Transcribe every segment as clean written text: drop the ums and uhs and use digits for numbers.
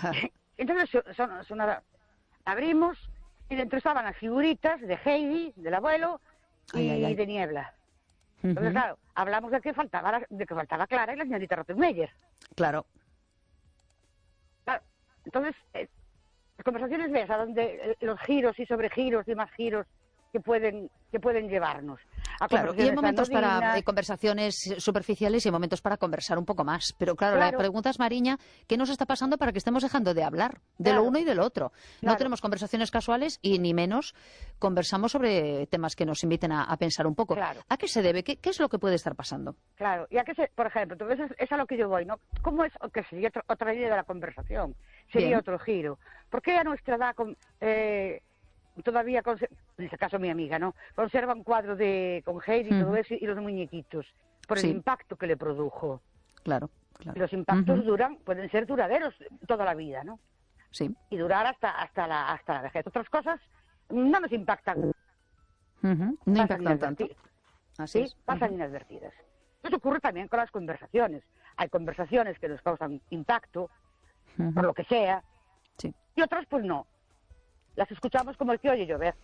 Entonces abrimos y dentro estaban las figuritas de Heidi, del abuelo, Ay, ay, ay. de Niebla. Entonces, claro, hablamos de que faltaba Clara y la señorita Rottenmeier. Claro. Claro, entonces, las conversaciones, ves, a donde los giros y sobregiros y más giros que pueden llevarnos. A Claro, y hay conversaciones momentos para anodinas. conversaciones superficiales y hay momentos para conversar un poco más. Pero claro, la pregunta es, Mariña, ¿qué nos está pasando para que estemos dejando de hablar de lo uno y de lo otro? No tenemos conversaciones casuales y ni menos conversamos sobre temas que nos inviten a pensar un poco. Claro. ¿A qué se debe? ¿Qué es lo que puede estar pasando? Claro, y por ejemplo, entonces es a lo que yo voy, ¿no? ¿Cómo es que sería otra idea de la conversación? Sería Bien. otro giro. ¿Por qué a nuestra edad todavía, en este caso mi amiga, ¿no? Conserva un cuadro con Heidi y todo eso y los muñequitos? Por el impacto que le produjo. Claro, claro. Los impactos pueden ser duraderos toda la vida, ¿no? Sí. Y durar hasta la vejez. Otras cosas no nos impactan. No impactan tanto. Así es. Pasan inadvertidas. Eso ocurre también con las conversaciones. Hay conversaciones que nos causan impacto, por lo que sea, y otras pues no. Las escuchamos como el que oye llover.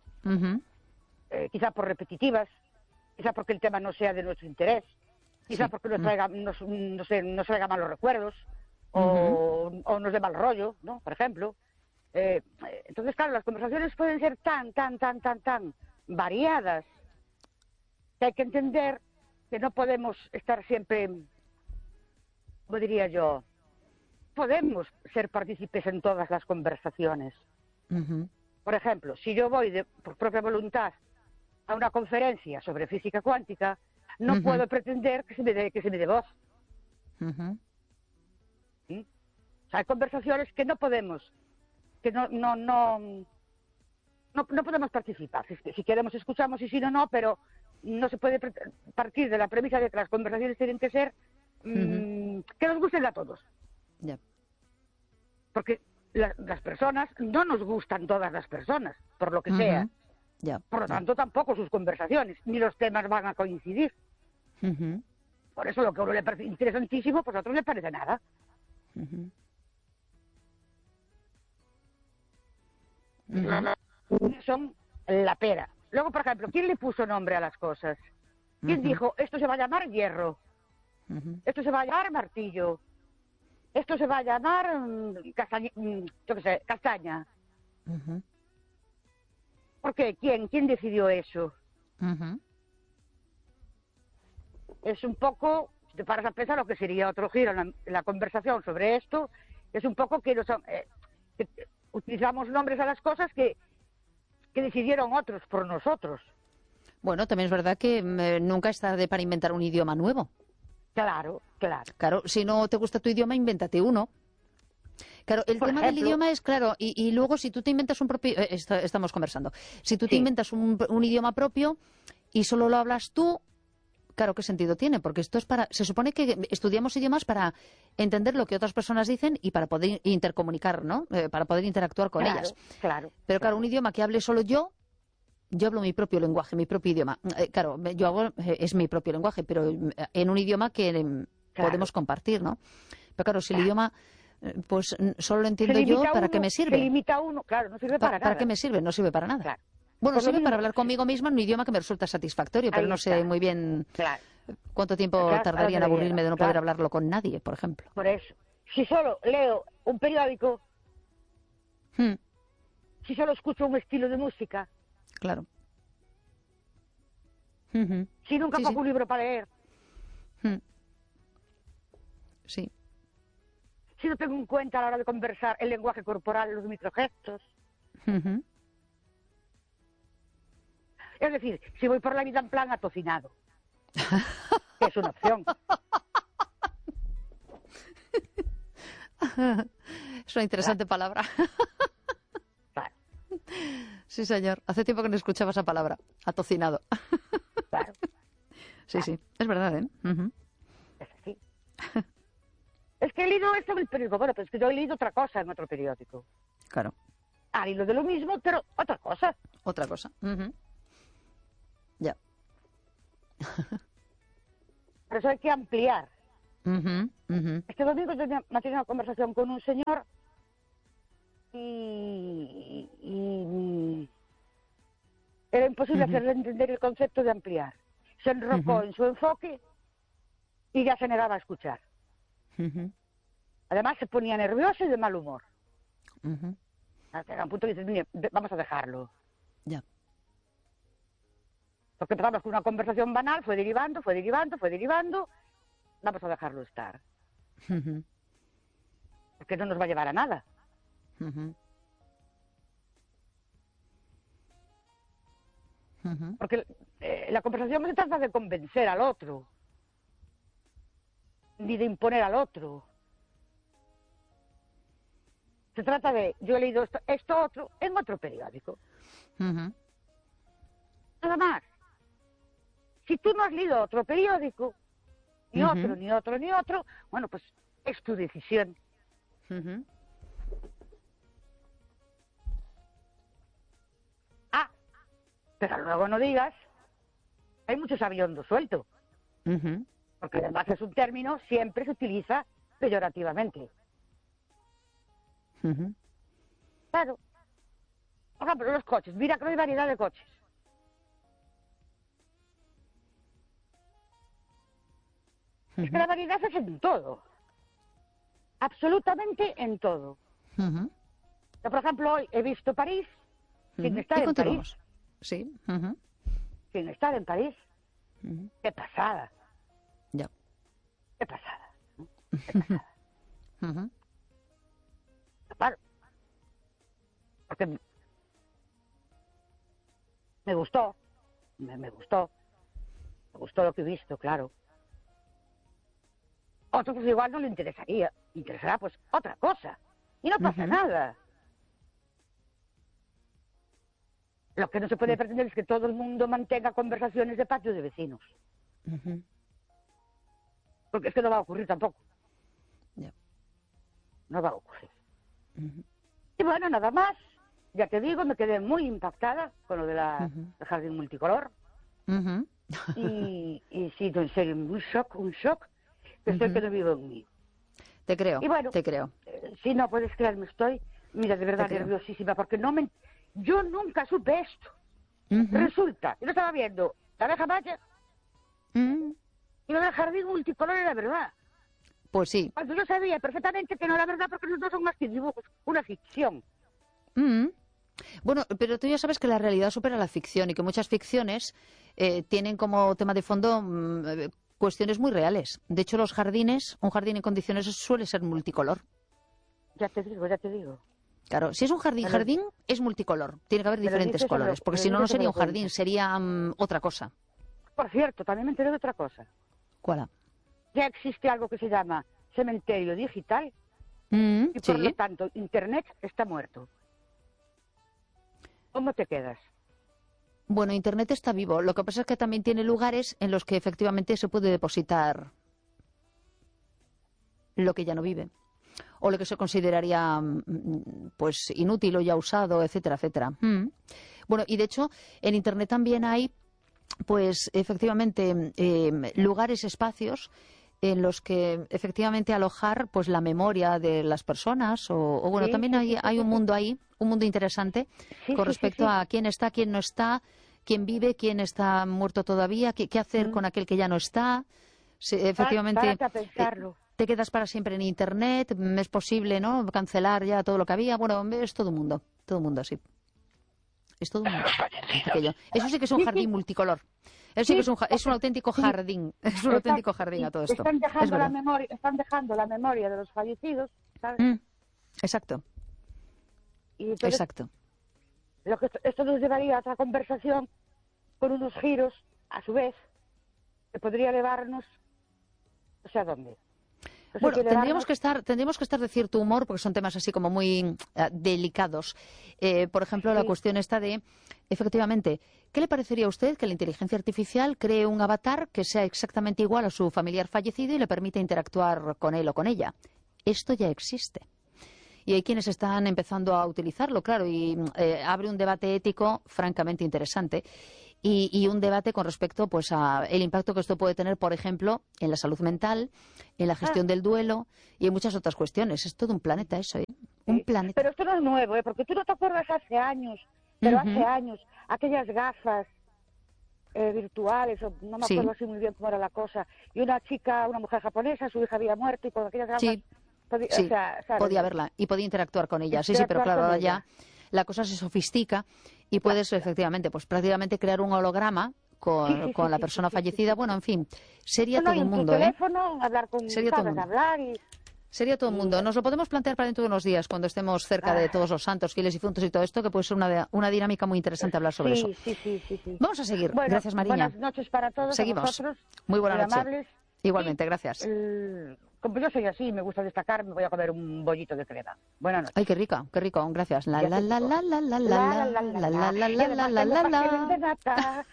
Quizá por repetitivas, quizá porque el tema no sea de nuestro interés, quizá porque nos traiga malos recuerdos, o nos dé mal rollo, ¿no? Por ejemplo. Entonces, claro, las conversaciones pueden ser tan variadas que hay que entender que no podemos estar siempre, como diría yo, podemos ser partícipes en todas las conversaciones. Por ejemplo, si yo voy por propia voluntad a una conferencia sobre física cuántica, no puedo pretender que se me dé voz. ¿Sí? O sea, hay conversaciones que no podemos, que no podemos participar. Si queremos escuchamos y si no, no, pero no se puede partir de la premisa de que las conversaciones tienen que ser que nos gusten a todos. Porque las personas, no nos gustan todas las personas, por lo que sea. Por lo tanto, tampoco sus conversaciones, ni los temas van a coincidir. Por eso lo que a uno le parece interesantísimo, pues a otro le parece nada. Son la pera. Luego, por ejemplo, ¿quién le puso nombre a las cosas? ¿Quién dijo, esto se va a llamar hierro? Esto se va a llamar martillo. Esto se va a llamar castaña. ¿Por qué? ¿Quién decidió eso? Es un poco, si te paras a pensar lo que sería otro giro en la conversación sobre esto, es un poco que utilizamos nombres a las cosas que decidieron otros por nosotros. Bueno, también es verdad que nunca es tarde para inventar un idioma nuevo. Claro. Claro, si no te gusta tu idioma, invéntate uno. Claro, el tema del idioma es, claro, y luego si tú te inventas un propio... estamos conversando. Si tú te inventas un idioma propio y solo lo hablas tú, claro, ¿qué sentido tiene? Porque esto es se supone que estudiamos idiomas para entender lo que otras personas dicen y para poder intercomunicar, ¿no? Para poder interactuar con ellas. Claro. Pero claro, un idioma que hable solo yo hablo mi propio lenguaje, mi propio idioma. Claro, es mi propio lenguaje, pero en un idioma que podemos compartir, ¿no? Pero claro, si el idioma, pues solo lo entiendo yo, ¿para qué me sirve? Se limita a uno, claro, no sirve para nada. ¿Para qué me sirve? No sirve para nada. Claro. Bueno, sirve para hablar conmigo misma en un idioma que me resulta satisfactorio, pero no sé muy bien cuánto tiempo tardaría en aburrirme de no poder hablarlo con nadie, por ejemplo. Por eso. Si solo leo un periódico, si solo escucho un estilo de música, claro. Si nunca cojo un libro para leer. Sí. Si no tengo en cuenta a la hora de conversar el lenguaje corporal, los microgestos. Es decir, si voy por la vida en plan atocinado, que es una opción. Es una interesante palabra. Claro. Sí, señor. Hace tiempo que no escuchaba esa palabra, atocinado. Claro. Sí, sí. Es verdad, ¿eh? Es así. Es que he leído esto en el periódico. Bueno, pero es que yo he leído otra cosa en otro periódico. Claro. Al hilo de lo mismo, pero otra cosa. Otra cosa. Ya. Por eso hay que ampliar. Este domingo he tenido una conversación con un señor y era imposible hacerle entender el concepto de ampliar. Se enrocó en su enfoque y ya se negaba a escuchar. Además se ponía nervioso y de mal humor. Hasta un punto que dices, mire, vamos a dejarlo. Ya. Porque empezamos con una conversación banal, fue derivando, vamos a dejarlo estar. Porque no nos va a llevar a nada. Porque la conversación no se trata de convencer al otro, ni de imponer al otro. Se trata de, yo he leído esto otro en otro periódico. Nada más. Si tú no has leído otro periódico, ni otro, bueno, pues es tu decisión. Pero luego no digas, hay mucho sabihondo suelto. Porque además es un término, siempre se utiliza peyorativamente. Claro. Por ejemplo, los coches. Mira que no hay variedad de coches. Es que la variedad es en todo. Absolutamente en todo. Yo, por ejemplo, hoy he visto París sin estar en París. Sí. Sin estar en París. Qué pasada. Ya. Qué pasada. Qué pasada. Claro. Porque me gustó. Me gustó lo que he visto, claro. Otro pues igual no le interesaría. Le interesará pues otra cosa. Y no pasa nada. Lo que no se puede pretender es que todo el mundo mantenga conversaciones de patio de vecinos. Porque es que no va a ocurrir tampoco. No va a ocurrir. Y bueno, nada más. Ya te digo, me quedé muy impactada con lo de del jardín multicolor. Y sí, en serio, un shock, que estoy que no vivo en mí. Te creo, y bueno, te creo. Si no puedes creerme, estoy, mira, de verdad nerviosísima, porque yo nunca supe esto. Resulta, yo lo estaba viendo, la abeja maya, y lo del jardín multicolor era verdad. Pues sí. Cuando yo sabía perfectamente que no era verdad, porque los dos son más que dibujos, una ficción. Bueno, pero tú ya sabes que la realidad supera la ficción y que muchas ficciones tienen como tema de fondo cuestiones muy reales. De hecho, los jardines, un jardín en condiciones suele ser multicolor. Ya te digo. Claro, si es un jardín es multicolor. Tiene que haber diferentes colores, porque si no, no sería un jardín, sería otra cosa. Por cierto, también me enteré de otra cosa. ¿Cuál? Ya existe algo que se llama cementerio digital y por lo tanto Internet está muerto. ¿Cómo te quedas? Bueno, Internet está vivo. Lo que pasa es que también tiene lugares en los que efectivamente se puede depositar lo que ya no vive. O lo que se consideraría pues inútil o ya usado, etcétera, etcétera. Bueno, y de hecho, en Internet también hay, pues efectivamente, lugares, espacios en los que efectivamente alojar pues la memoria de las personas o bueno, también hay un mundo ahí, un mundo interesante con respecto a quién está, quién no está, quién vive, quién está muerto todavía, qué hacer con aquel que ya no está. Efectivamente, te quedas para siempre en Internet, es posible, ¿no?, cancelar ya todo lo que había. Bueno, es todo un mundo sí. Es todo un mundo. Eso sí que es un jardín multicolor. Eso sí que es un auténtico jardín. Es un auténtico jardín a todo esto. Están dejando la memoria de los fallecidos, ¿sabes? Exacto. Y entonces, exacto. Esto nos llevaría a otra conversación con unos giros, a su vez, que podría llevarnos, no sé a dónde. Bueno, tendríamos que estar de cierto humor, porque son temas así como muy delicados. Por ejemplo, la cuestión esta de, efectivamente, ¿qué le parecería a usted que la inteligencia artificial cree un avatar que sea exactamente igual a su familiar fallecido y le permita interactuar con él o con ella? Esto ya existe. Y hay quienes están empezando a utilizarlo, claro, y abre un debate ético francamente interesante. Y un debate con respecto pues a el impacto que esto puede tener, por ejemplo, en la salud mental, en la gestión del duelo y en muchas otras cuestiones. Es todo un planeta eso, ¿eh? Un planeta. Pero esto no es nuevo, porque tú no te acuerdas hace años, pero hace años, aquellas gafas virtuales, o no me acuerdo así muy bien cómo era la cosa, y una chica, una mujer japonesa, su hija había muerto y con aquellas gafas podía, sí, o sea, ¿sabes? podía verla y podía interactuar con ella. Sí, pero claro, ahora ya la cosa se sofistica y puedes efectivamente, pues prácticamente crear un holograma con la persona fallecida. Bueno, en fin, sería todo un mundo, teléfono, hablar con, sería todo un mundo. Sería todo el mundo. Nos lo podemos plantear para dentro de unos días, cuando estemos cerca de todos los santos, fieles y difuntos y todo esto, que puede ser una dinámica muy interesante hablar sobre eso. Sí. Vamos a seguir. Bueno, gracias, Mariña. Buenas noches para todos. Seguimos. A vosotros, muy buena noche. Amables. Igualmente, gracias. Como yo soy así, me gusta destacar, me voy a comer un bollito de crema. Buenas noches. Ay, qué rico, gracias. La la la la la la la la la la la la la la la.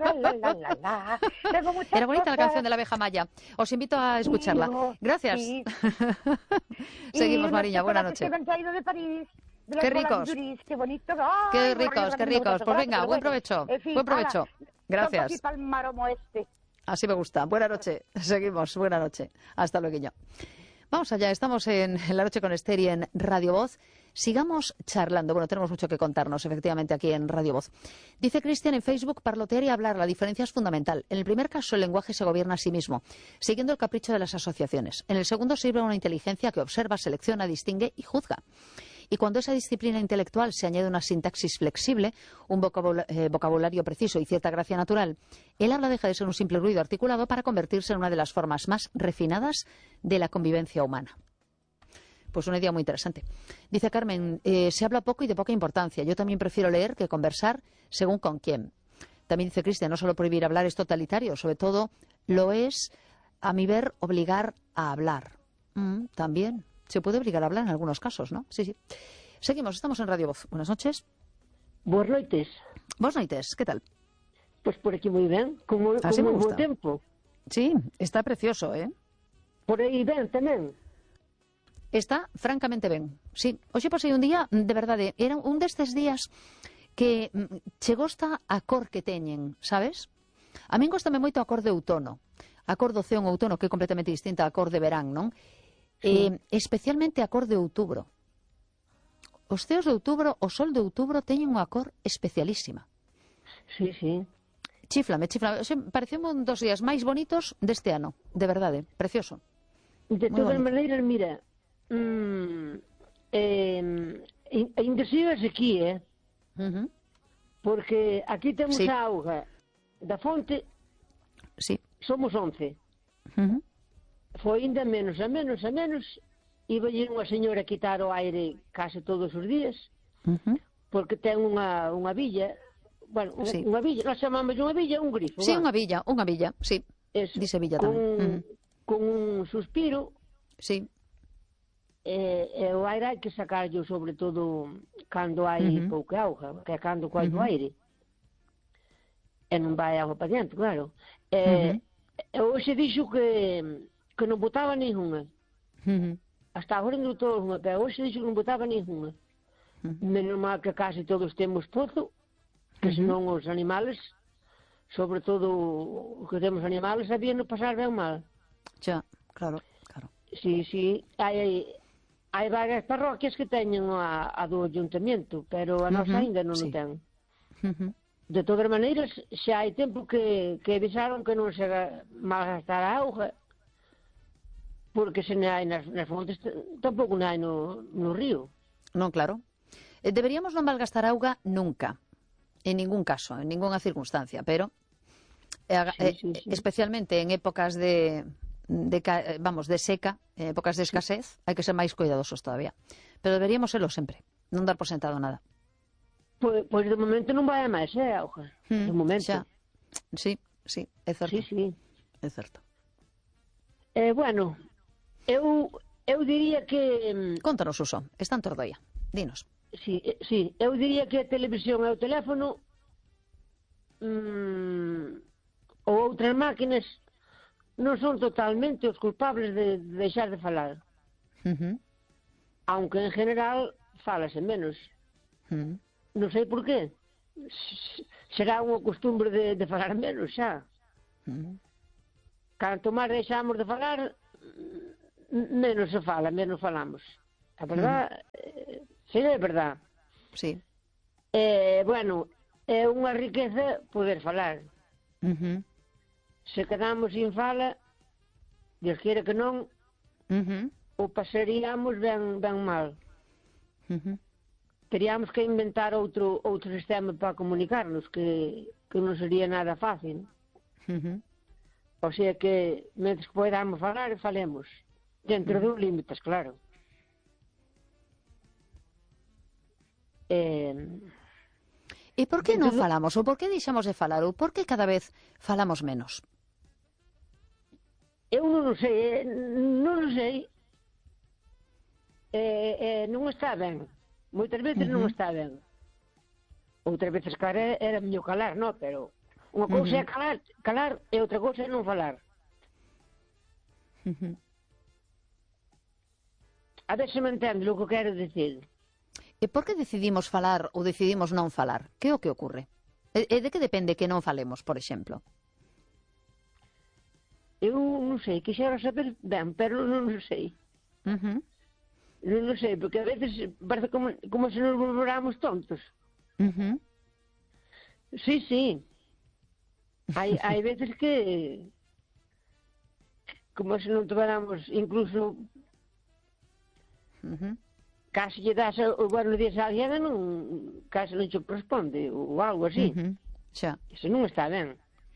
Era bonita la canción de la abeja maya. Os invito a escucharla. Gracias. Seguimos, Mariña, buena noche. Qué ricos. Qué bonito. Qué ricos, qué ricos. Pues venga, buen provecho. Buen provecho. Gracias. Así me gusta. Buena noche. Seguimos. Buena noche. Hasta luego. Vamos allá. Estamos en La Noche con Esther y en Radio Voz. Sigamos charlando. Bueno, tenemos mucho que contarnos, efectivamente, aquí en Radio Voz. Dice Cristian en Facebook, parlotear y hablar. La diferencia es fundamental. En el primer caso, el lenguaje se gobierna a sí mismo, siguiendo el capricho de las asociaciones. En el segundo, sirve una inteligencia que observa, selecciona, distingue y juzga. Y cuando a esa disciplina intelectual se añade una sintaxis flexible, un vocabulario preciso y cierta gracia natural, el habla deja de ser un simple ruido articulado para convertirse en una de las formas más refinadas de la convivencia humana. Pues una idea muy interesante. Dice Carmen, se habla poco y de poca importancia. Yo también prefiero leer que conversar según con quién. También dice Cristian, no solo prohibir hablar es totalitario, sobre todo lo es, a mi ver, obligar a hablar. También. Se puede obligar a hablar en algunos casos, ¿no? Sí. Seguimos, estamos en Radio Voz. Buenas noches. Buenas noites. Buenas noites, ¿qué tal? Pues por aquí muy ben, con moi bo tempo. Sí, está precioso, ¿eh? Por aí ben tamén. Está francamente ben, sí. Hoxe pasei un día, de verdade, era un destes días que chegou esta a cor que teñen, sabes? A min gostame moito a cor de outono. A cor do ceo en outono, que é completamente distinta á cor de verán, non? Sí. Especialmente a cor de outubro. Os ceos de outubro, o sol de outubro teñen unha cor especialísima. Sí. Chíflame. Pareceu un dos días máis bonitos deste ano, de verdade, precioso. De todas maneiras, mira, ainda sigas aquí, porque aquí temos a auga da fonte, somos 11. Foi ainda menos, iba unha señora a quitar o aire case todos os días, porque ten unha villa, bueno, unha villa, nós chamamos unha villa, un grifo. Sí, unha villa, sí, dice villa tamén. Con un suspiro, sí. E o aire hai que sacarlo, sobre todo, cando hai pouca auga, que é cando coa o aire. E non vai auga para dentro, claro. Hoxe dixo que non botaba ninguna. Hasta agora non botou unha, pero hoxe dixo que non botaba ninguna. Menos mal que casi todos temos pozo, que senón os animales, sobre todo que temos animales, sabían pasar ben mal. Xa, claro. Sí, hai varias parroquias que teñen a do ayuntamento, pero a nosa ainda non o ten. De todas maneiras, xa hai tempo que avisaron que non se malgastar a auga, porque se non hai nas fontes, tampouco non hai no río. Non, claro. Deberíamos non malgastar auga nunca, en ningún caso, en ninguna circunstancia, pero especialmente en épocas de seca, en épocas de escasez, hai que ser máis cuidadosos todavía. Pero deberíamos serlo sempre, non dar por sentado nada. Pois de momento non vai a máis, auga. De momento. Xa. Sí, é certo. Sí. É certo. Bueno, eu diría que... Contanos, Suso, está en Tordoia. Dinos. Sí, eu diría que a televisión e o teléfono ou outras máquinas non son totalmente os culpables de deixar de falar. Aunque en general falase menos. Non sei por qué. Será unha costumbre de falar menos xa. Canto máis deixamos de falar, menos se fala, menos falamos. A verdad, sí, é verdad. Sí. Bueno, é unha riqueza poder falar. Se quedamos sin fala, Dios queira que non, o pasaríamos ben mal. Teríamos que inventar outro sistema para comunicarnos, que non sería nada fácil. O sea que, mentre que podamos falar, falemos. Dentro dos límites, claro. E por que non falamos? Ou por que deixamos de falar? Ou por que cada vez falamos menos? Eu non sei, non sei. Non está ben. Moitas veces non está ben. Outras veces, claro, era mellor calar, non? Pero unha cousa é calar e outra cousa é non falar. A ver se me entende o que quero dicir. E por que decidimos falar ou decidimos non falar? Que é o que ocorre? E de que depende que non falemos, por exemplo? Eu non sei, quixera saber ben, pero non sei. Non sei, porque a veces parece como se nos volvéramos tontos. Sí. Hai veces que como se non tuveramos incluso case lle das o buenos días a alguén case non se corresponde ou algo así. Xa. Iso non está ben.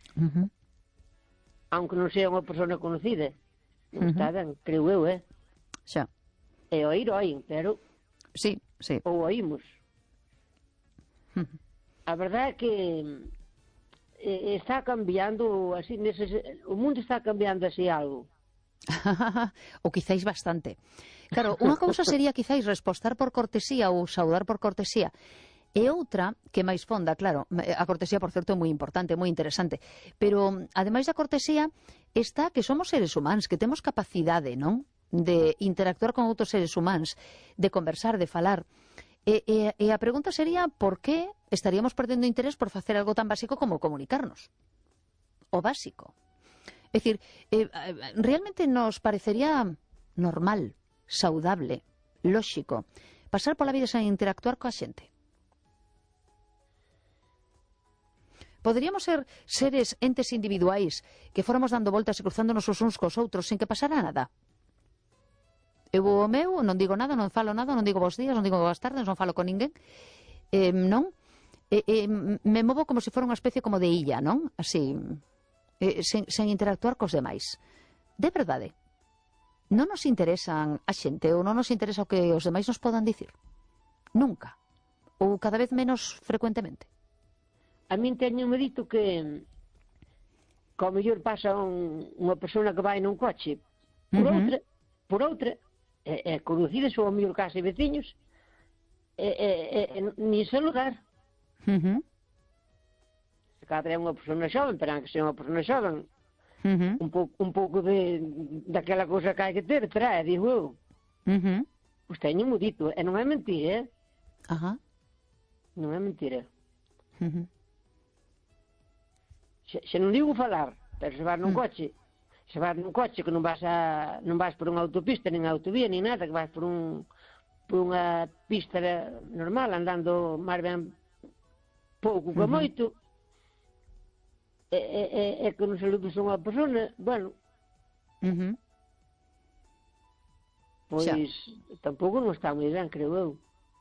Aunque non sea unha persona conocida. Non está ben, creo eu, Xa. E oír, pero sí. ou oímos. A verdade é que está cambiando así, o mundo está cambiando así algo. Ou quizáis bastante. Claro, unha cousa sería quizáis respostar por cortesía ou saudar por cortesía. E outra, que máis fonda, claro, a cortesía, por certo, é moi importante, moi interesante, pero, ademais da cortesía, está que somos seres humanos, que temos capacidade, non?, de interactuar con outros seres humanos, de conversar, de falar. E a pregunta sería por que estaríamos perdendo interés por facer algo tan básico como comunicarnos. O básico. É dicir, realmente nos parecería normal, saudable, lóxico, pasar pola vida sen interactuar coa xente. Poderíamos ser seres, entes individuais, que fóramos dando voltas e cruzándonos os uns cos outros sin que pasara nada. Eu o meu, non digo nada, non falo nada, non digo bons días, non digo boas tardes, non falo con ninguén, non? Me movo como se fora unha especie como de illa, non? Así, sen interactuar cos demais. De verdade, non nos interesan a xente ou non nos interesa o que os demais nos podan dicir. Nunca. Ou cada vez menos frecuentemente. A min teñenme dito que ao mellor pasa unha persona que vai nun coche por outra, conocidas ou ao mellor case veciños, ni saludar. Se cada é unha persona xoven, pero que sea unha persona xoven, un pouco daquela cousa que hai que ter, trae, digo eu. Pois teñenme dito, e non é mentira, non é mentira. Se non digo falar, pero se vas nun coche, que non vas por unha autopista, nin autovía, nin nada, que vas por unha pista normal, andando máis ben pouco que moito, e que non saludes a unha persona, bueno, pois tampouco non está moi ben, creo eu.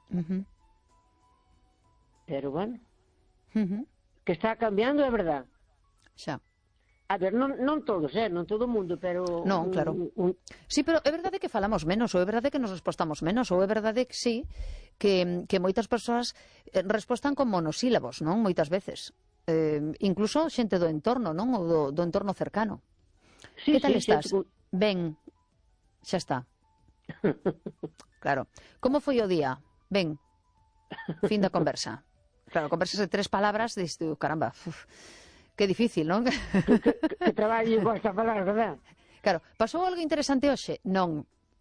Pero, bueno, que está cambiando, é verdad. Xa. A ver, non todos, non todo o mundo, pero... Non, claro. Sí, pero é verdade que falamos menos, ou é verdade que nos respostamos menos, ou é verdade que sí, que moitas persoas respostan con monosílabos, non? Moitas veces. Incluso xente do entorno, non? Ou do entorno cercano. Sí, que tal estás? Sí. Ben, xa está. Claro. Como foi o día? Ben. Fin da conversa. Claro, conversas de 3 palabras, diste, caramba, que difícil, non? Que traballo gosta falar, verdad? Claro, pasou algo interesante hoxe? Non.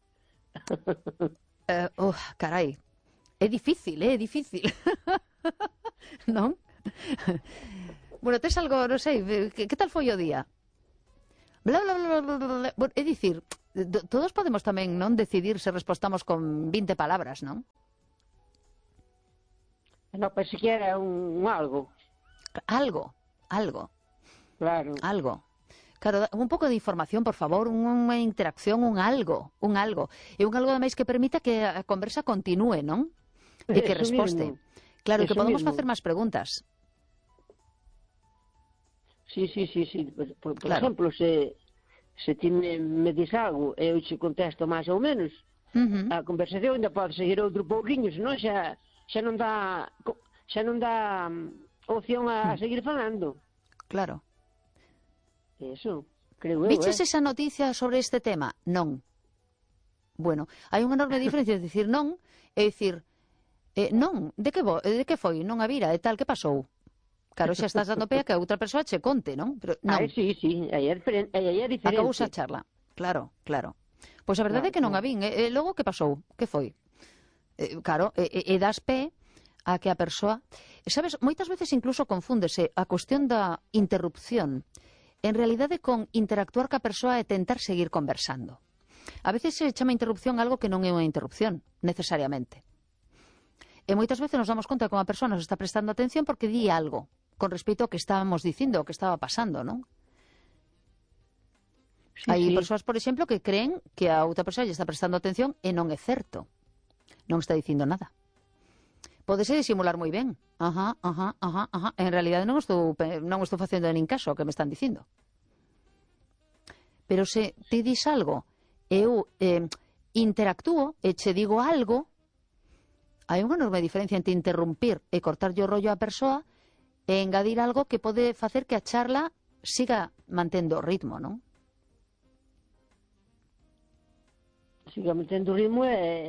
Carai, é difícil, é difícil. Non? Bueno, tes algo, non sei, que tal foi o día? Bla, bla, bla, bla, bla, bla. Bueno, é dicir, Todos podemos tamén, non, decidir se respostamos con 20 palabras, non? Non, para siquiera un algo. Algo. Claro. Algo. Claro, un pouco de información, por favor, unha interacción, un algo. E un algo, ademais, que permita que a conversa continúe, non? E que resposte. Claro, que podemos facer máis preguntas. Sí. Por exemplo, se ti me dis algo e eu te contesto máis ou menos, a conversación ainda pode seguir outro pouquiño, senón xa non dá opción a seguir falando. Claro. Eso, creo eu, Viches esa noticia sobre este tema? Non. Bueno, hai unha enorme diferencia de dicir non e dicir non, de que foi? Non a vira, e tal, que pasou? Claro, xa estás dando pé a que a outra persoa che conte, non? Pero non. Sí, aí é diferente. Acabou a charla. Claro. Pois a verdade é que non a vin. E logo que pasou? Que foi? Claro, e das pé a que a persoa... Sabes, moitas veces incluso confúndese a cuestión da interrupción en realidade con interactuar ca persoa e tentar seguir conversando. A veces se chama interrupción algo que non é unha interrupción, necesariamente. E moitas veces nos damos conta que unha persoa nos está prestando atención porque di algo con respecto ao que estábamos dicindo, ao que estaba pasando, non? Sí, Hai sí. persoas, por exemplo, que creen que a outra persoa lle está prestando atención e non é certo. Non está dicindo nada. Pódese disimular moi ben. Ajá. En realidade non estou facendo nin caso ao que me están dicindo. Pero se ti dis algo, eu interactúo e che digo algo, hai unha enorme diferencia entre interrumpir e cortar o rollo á persoa e engadir algo que pode facer que a charla siga mantendo o ritmo, non? Siga mantendo o ritmo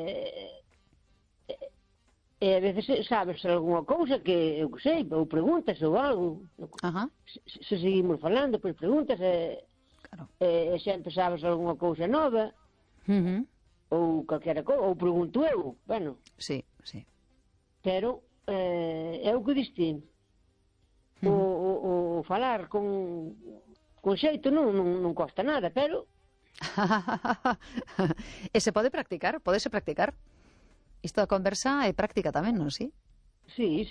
e a veces sabes algunha cousa que, eu que sei, ou preguntas ou algo. Ajá. Se seguimos falando, pois preguntas Claro. e sempre sabes algunha cousa nova ou calquera cousa, ou pregunto eu, bueno. Sí. Pero é o que diste. O falar con xeito non costa nada, pero... E se pode practicar, podese practicar. Isto da conversa é práctica tamén, non si? Sí.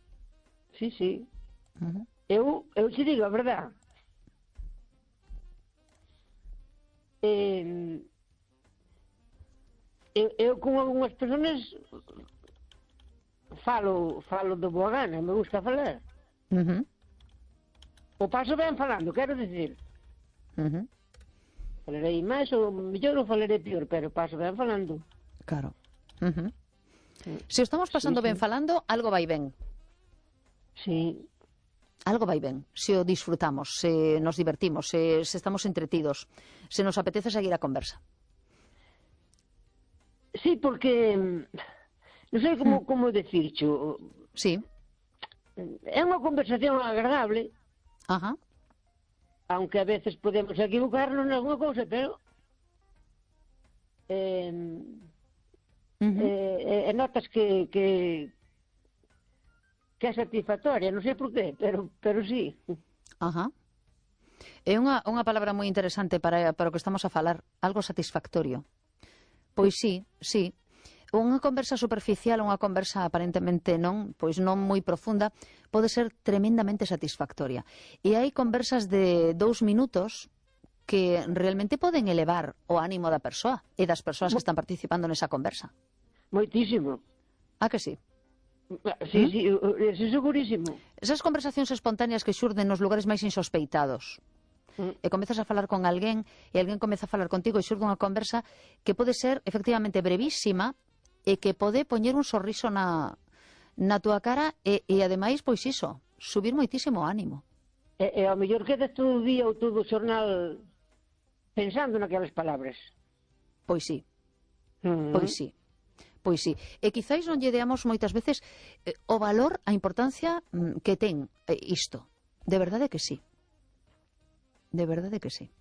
Eu te digo a verdade. Eu con algunhas personas falo de boa gana, me gusta falar. O paso ben falando, quero dicir. Falarei máis ou mellor ou falarei pior, pero paso ben falando. Claro. Se o estamos pasando ben falando, algo vai ben. Sí. Algo vai ben, se o disfrutamos, se nos divertimos, se estamos entretidos, se nos apetece seguir a conversa. Sí, porque non sei como decircho. Sí. É unha conversación agradable. Ajá. Aunque a veces podemos equivocarnos en alguna cousa, pero notas que é satisfactoria, non sei por qué, pero sí. Ajá. É unha palabra moi interesante para o que estamos a falar, algo satisfactorio. Pois sí. Unha conversa superficial, unha conversa aparentemente non moi profunda, pode ser tremendamente satisfactoria. E hai conversas de 2 minutos que realmente poden elevar o ánimo da persoa e das persoas que están participando nesa conversa. Moitísimo. Ah, que sí? Sí, segurísimo. Esas conversacións espontáneas que xurden nos lugares máis insospeitados. E comezas a falar con alguén e alguén comeza a falar contigo e xurde unha conversa que pode ser efectivamente brevísima e que pode poñer un sorriso na túa cara e ademais, pois iso, subir moitísimo o ánimo. E ao mellor quedas todo o día ou todo o xornal pensando naquelas palabras. Pois sí. Pois sí. E quizáis non lle deamos moitas veces o valor, a importancia que ten isto. De verdade que sí. De verdade que sí.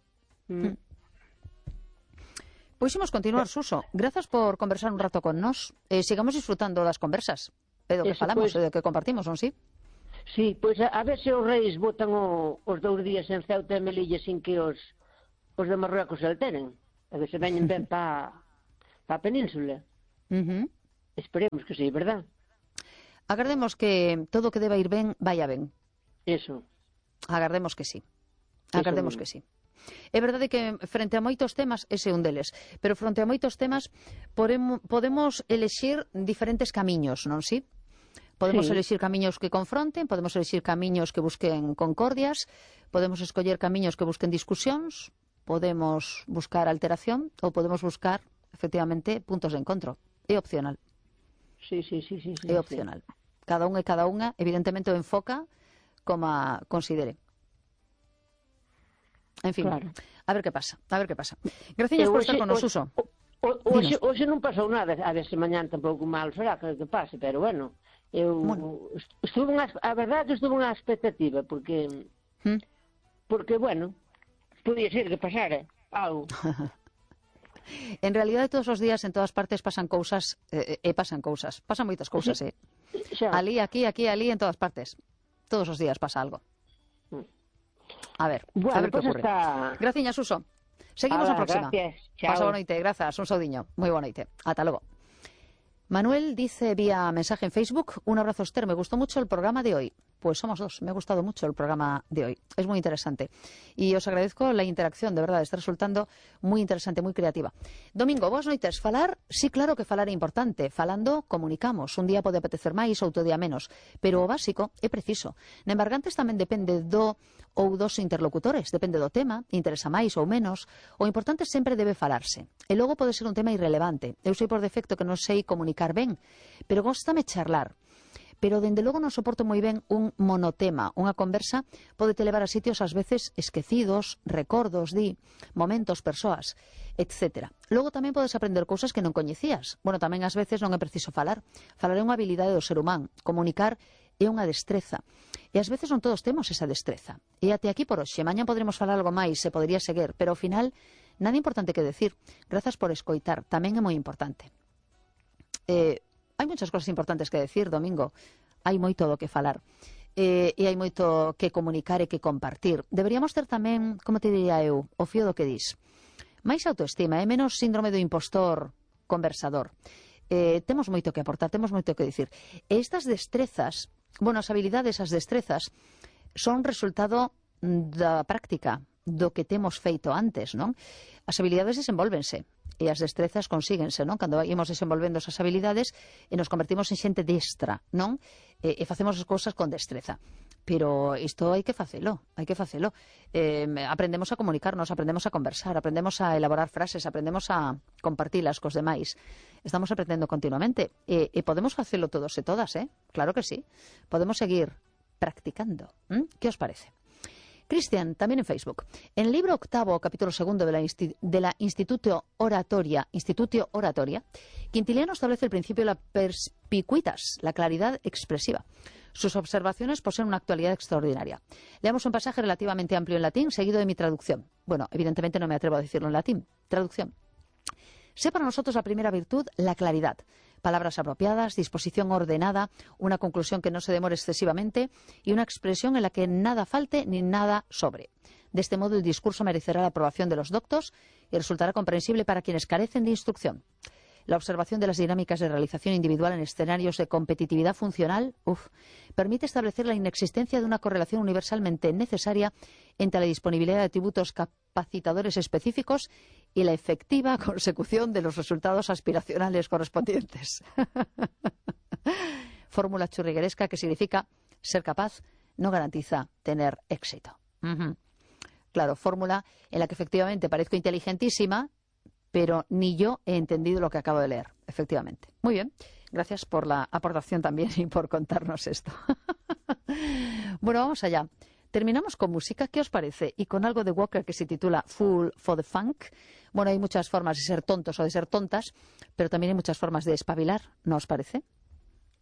Pois imos continuar, Suso. Grazas por conversar un rato con nós. Sigamos disfrutando das conversas. E do que falamos, e do que compartimos, non si? Sí, pois a ver se os reis botan os 2 días en Ceuta e Melilla sin que os de Marruecos se alteren. a ver se veñen ben para a península. Esperemos que sí, verdad? Agardemos que todo o que deba ir ben, vaya ben. Eso. Agardemos que sí. Agardemos que sí. É verdade que frente a moitos temas, ese é un deles, pero frente a moitos temas podemos elexir diferentes camiños, non si? Podemos elexir camiños que confronten, podemos elexir camiños que busquen concordias, podemos escoller camiños que busquen discusións, podemos buscar alteración ou podemos buscar, efectivamente, puntos de encontro. É opcional. Sí. É opcional. Cada un e cada unha, evidentemente, o enfoca como a considere. En fin, claro. A ver que pasa. Graciñas por estar con nos, Suso. Hoxe non pasou nada, a ver se mañán tampouco mal será que pase, pero bueno, a verdade que estuve unha expectativa, porque, bueno, podía ser que pasara algo. En realidade, todos os días, en todas partes, pasan cousas, pasan moitas cousas, Ali, aquí, ali, en todas partes. Todos os días pasa algo. A ver que ocurre. Graciñas, Suso. Seguimos a próxima. Pasa boa noite, grazas, un saudiño. Moi boa noite. Ata logo. Manuel dice vía mensaje en Facebook: un abrazo, Esther, me gustó mucho el programa de hoy. Pues somos dos, me ha gustado mucho el programa de hoy. Es muy interesante. Y os agradezco la interacción, de verdad, está resultando muy interesante, muy creativa. Domingo, boas noites. Falar, sí, claro que falar é importante. Falando, comunicamos. Un día pode apetecer máis, outro día menos. Pero o básico é preciso. Na embargantes tamén depende do ou dos interlocutores. Depende do tema, interesa máis ou menos. O importante sempre debe falarse. E logo pode ser un tema irrelevante. Eu sei por defecto que non sei comunicar ben, pero góstame charlar. Pero, dende logo, non soporto moi ben un monotema. Unha conversa pode te levar a sitios ás veces esquecidos, recordos, momentos, persoas, etc. Logo tamén podes aprender cousas que non coñecías. Bueno, tamén ás veces non é preciso falar. Falar é unha habilidade do ser humano. Comunicar é unha destreza. E ás veces non todos temos esa destreza. E até aquí por hoxe. Mañá podremos falar algo máis, se podería seguir, pero ao final, nada importante que decir. Grazas por escoitar. Tamén é moi importante. Hai moitas cosas importantes que decir, Domingo. Hai moito do que falar. E hai moito que comunicar e que compartir. Deberíamos ter tamén, como te diría eu, o fío do que dis. Máis autoestima e menos síndrome do impostor conversador. Temos moito que aportar, temos moito que dicir. E estas destrezas, as habilidades, as destrezas, son resultado da práctica, do que temos feito antes, non? As habilidades desenvolvense. E as destrezas consíguense, non? Cando ímos desenvolvendo esas habilidades e nos convertimos en xente destra, non? E facemos as cousas con destreza. Pero isto hai que facelo, aprendemos a comunicarnos, aprendemos a conversar, aprendemos a elaborar frases, aprendemos a compartilas cos demais. Estamos aprendendo continuamente. E podemos facelo todos e todas, Claro que sí. Podemos seguir practicando. Que os parece? Cristian, también en Facebook. En el libro octavo, capítulo segundo de la Institutio Oratoria, Quintiliano establece el principio de la perspicuitas, la claridad expresiva. Sus observaciones poseen una actualidad extraordinaria. Leamos un pasaje relativamente amplio en latín, seguido de mi traducción. Bueno, evidentemente no me atrevo a decirlo en latín. Traducción. Sé para nosotros la primera virtud, la claridad. Palabras apropiadas, disposición ordenada, una conclusión que no se demore excesivamente y una expresión en la que nada falte ni nada sobre. De este modo el discurso merecerá la aprobación de los doctos y resultará comprensible para quienes carecen de instrucción. La observación de las dinámicas de realización individual en escenarios de competitividad funcional permite establecer la inexistencia de una correlación universalmente necesaria entre la disponibilidad de atributos capacitadores específicos y la efectiva consecución de los resultados aspiracionales correspondientes. Fórmula churrigueresca que significa ser capaz no garantiza tener éxito. Claro, fórmula en la que efectivamente parezco inteligentísima, pero ni yo he entendido lo que acabo de leer, efectivamente. Muy bien, gracias por la aportación también y por contarnos esto. Bueno, vamos allá. Terminamos con música, ¿qué os parece? Y con algo de Walker que se titula Fool for the Funk. Bueno, hay muchas formas de ser tontos o de ser tontas, pero también hay muchas formas de espabilar, ¿no os parece?